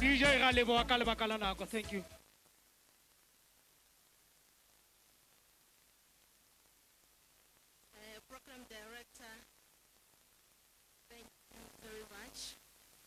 DJ Galebo Kalabakalanako. Thank you. Program Director, thank you very much.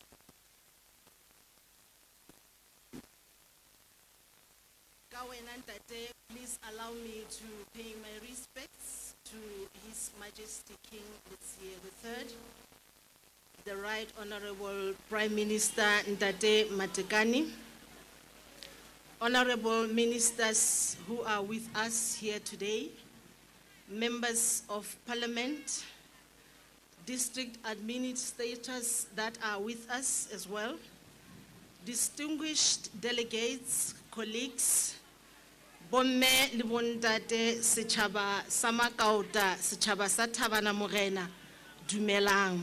Kawenantate, please allow me to pay my respects to His Majesty King Letsiye III, the Right Honorable Prime Minister Ndate Matekane, honorable ministers who are with us here today, members of Parliament, district administrators that are with us as well, distinguished delegates, colleagues, bomme le bontate setjhaba sa Makauta, setjhaba sa Thabanamorena, dumelang.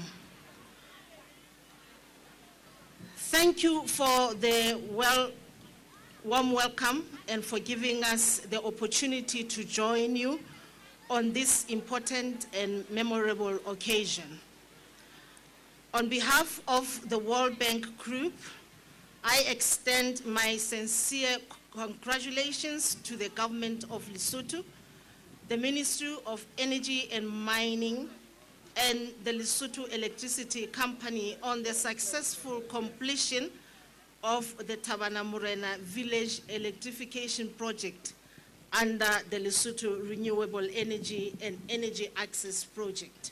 Thank you for the warm welcome and for giving us the opportunity to join you on this important and memorable occasion. On behalf of the World Bank Group, I extend my sincere congratulations to the government of Lesotho, the Ministry of Energy and Mining, and the Lesotho Electricity Company on the successful completion of the Thabanamorena Village Electrification Project under the Lesotho Renewable Energy and Energy Access Project.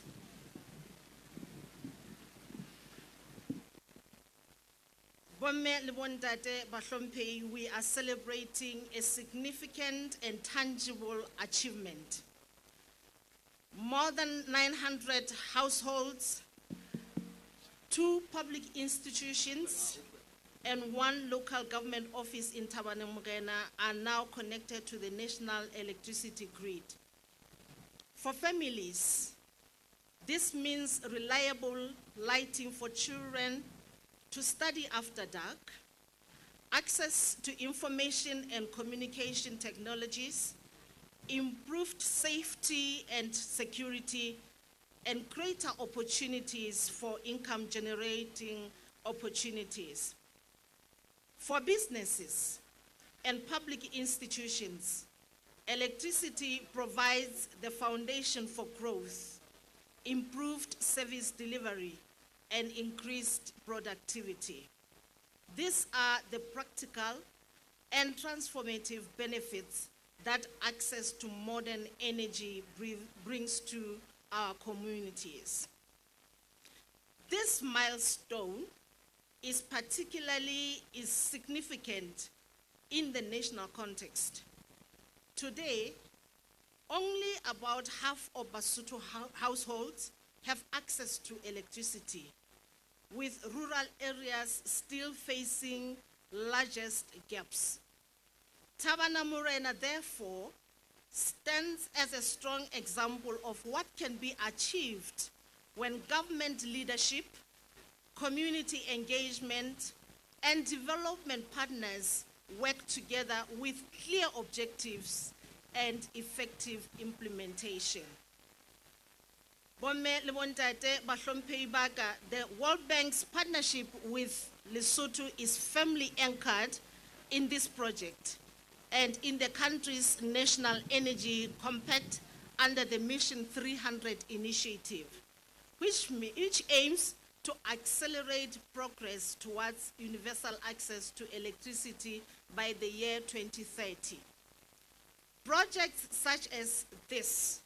We are celebrating a significant and tangible achievement. More than 900 households, 2 public institutions, and 1 local government office in Thabanamorena are now connected to the national electricity grid. For families, this means reliable lighting for children to study after dark, access to information and communication technologies, improved safety and security, and greater opportunities for income-generating opportunities. For businesses and public institutions, electricity provides the foundation for growth, improved service delivery, and increased productivity. These are the practical and transformative benefits that access to modern energy brings to our communities. This milestone is particularly significant in the national context. Today, only about half of Basotho households have access to electricity, with rural areas still facing largest gaps. Thabanamorena, therefore, stands as a strong example of what can be achieved when government leadership, community engagement, and development partners work together with clear objectives and effective implementation. The World Bank's partnership with Lesotho is firmly anchored in this project and in the country's National Energy Compact under the Mission 300 initiative, which aims to accelerate progress towards universal access to electricity by the year 2030. Projects such as this